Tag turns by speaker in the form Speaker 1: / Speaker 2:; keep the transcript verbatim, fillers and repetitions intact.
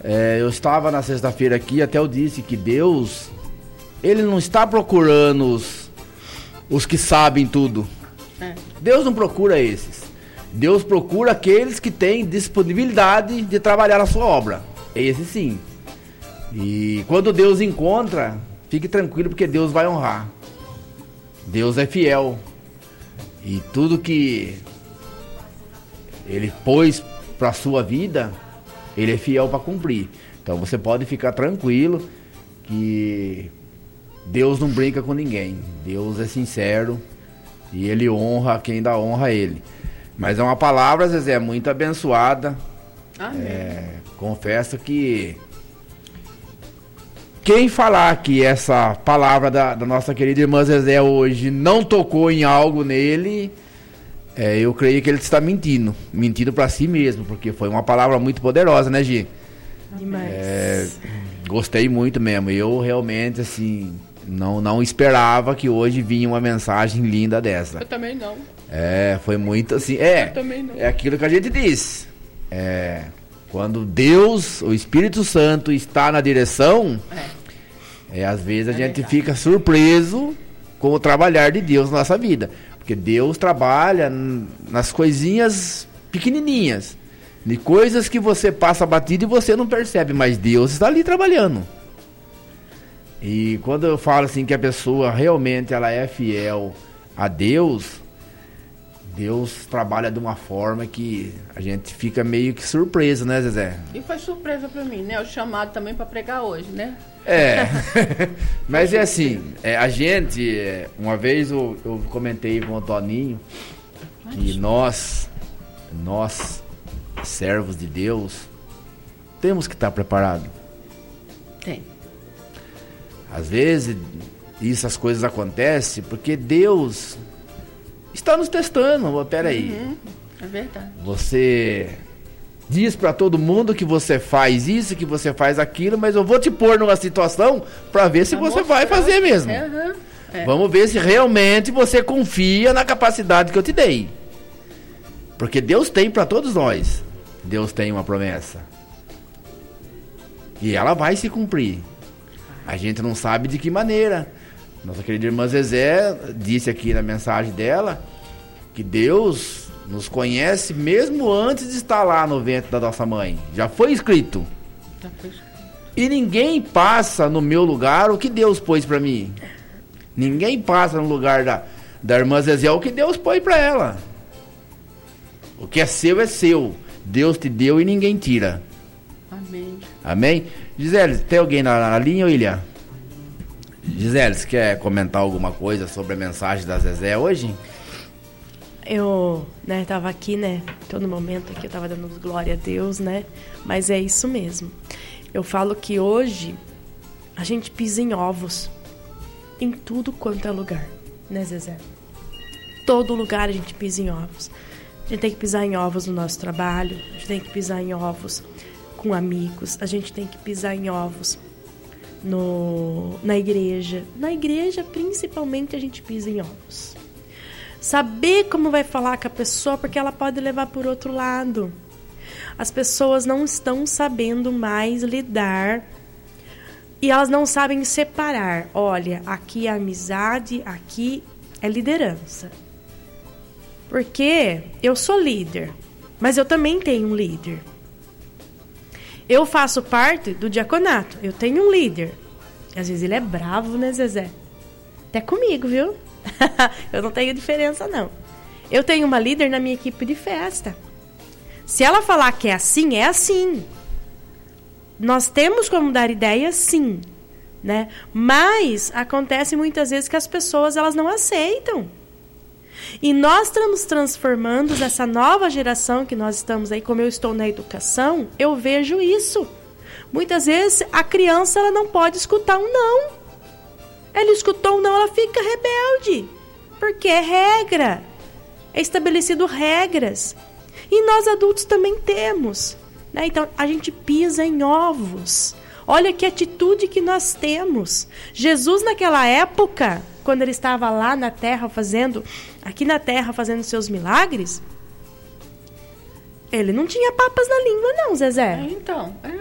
Speaker 1: É, eu estava na sexta-feira aqui, até eu disse que Deus, Ele não está procurando os, os que sabem tudo. É. Deus não procura esses. Deus procura aqueles que têm disponibilidade de trabalhar na sua obra. Esse sim. E quando Deus encontra, fique tranquilo, porque Deus vai honrar. Deus é fiel. E tudo que Ele pôs para a sua vida, Ele é fiel para cumprir. Então você pode ficar tranquilo que Deus não brinca com ninguém. Deus é sincero e Ele honra quem dá honra a Ele. Mas é uma palavra, Zezé, muito abençoada. Amém. É, confesso que quem falar que essa palavra da, da nossa querida irmã Zezé hoje não tocou em algo nele, é, eu creio que ele está mentindo. Mentindo para si mesmo, porque foi uma palavra muito poderosa, né, Gi?
Speaker 2: Demais.
Speaker 1: É, gostei muito mesmo. Eu realmente, assim, não, não esperava que hoje vinha uma mensagem linda dessa.
Speaker 2: Eu também não.
Speaker 1: É, foi muito assim. É,
Speaker 2: eu também não.
Speaker 1: É aquilo que a gente disse. É, quando Deus, o Espírito Santo, está na direção, é, é às vezes a é gente verdade. Fica surpreso com o trabalhar de Deus na nossa vida. Porque Deus trabalha nas coisinhas pequenininhas, de coisas que você passa batido e você não percebe, mas Deus está ali trabalhando. E quando eu falo assim que a pessoa realmente ela é fiel a Deus, Deus trabalha de uma forma que a gente fica meio que surpreso, né, Zezé?
Speaker 2: E foi surpresa pra mim, né? O chamado também pra pregar hoje, né?
Speaker 1: É, mas é assim, é, a gente, é, uma vez eu, eu comentei com o Toninho que nós, nós, servos de Deus, temos que estar preparados.
Speaker 2: Tem.
Speaker 1: Às vezes, essas coisas acontecem porque Deus está nos testando. Peraí.
Speaker 2: Uhum, é verdade.
Speaker 1: Você diz para todo mundo que você faz isso, que você faz aquilo, mas eu vou te pôr numa situação para ver se tá você mostrando. Vai fazer mesmo. Uhum, é. Vamos ver se realmente você confia na capacidade que eu te dei. Porque Deus tem para todos nós. Deus tem uma promessa. E ela vai se cumprir. A gente não sabe de que maneira. Nossa querida irmã Zezé disse aqui na mensagem dela que Deus nos conhece mesmo antes de estar lá no ventre da nossa mãe. Já foi escrito. Já foi escrito. E ninguém passa no meu lugar o que Deus pôs para mim. Ninguém passa no lugar da, da irmã Zezé o que Deus pôs para ela. O que é seu é seu. Deus te deu e ninguém tira.
Speaker 2: Amém.
Speaker 1: Amém? Gisele, tem alguém na, na linha, William? Gisele, você quer comentar alguma coisa sobre a mensagem da Zezé hoje?
Speaker 3: Eu, né, tava aqui, né, todo momento aqui eu tava dando glória a Deus, né, mas é isso mesmo. Eu falo que hoje a gente pisa em ovos em tudo quanto é lugar, né, Zezé? Todo lugar a gente pisa em ovos. A gente tem que pisar em ovos no nosso trabalho, a gente tem que pisar em ovos com amigos, a gente tem que pisar em ovos No, na igreja. Na igreja, principalmente, a gente pisa em ovos. Saber como vai falar com a pessoa, porque ela pode levar por outro lado. As pessoas não estão sabendo mais lidar e elas não sabem separar. Olha, aqui é amizade, aqui é liderança. Porque eu sou líder, mas eu também tenho um líder. Eu faço parte do diaconato. Eu tenho um líder. Às vezes ele é bravo, né, Zezé? Até comigo, viu? Eu não tenho diferença, não. Eu tenho uma líder na minha equipe de festa. Se ela falar que é assim, é assim. Nós temos como dar ideia, sim, né? Mas acontece muitas vezes que as pessoas elas não aceitam. E nós estamos transformando essa nova geração que nós estamos aí, como eu estou na educação, eu vejo isso. Muitas vezes a criança ela não pode escutar um não. Ela escutou um não, ela fica rebelde. Porque é regra. É estabelecido regras. E nós adultos também temos, né? Então a gente pisa em ovos. Olha que atitude que nós temos. Jesus naquela época, quando ele estava lá na terra fazendo, aqui na terra fazendo seus milagres, ele não tinha papas na língua não, Zezé.
Speaker 2: É, então, é.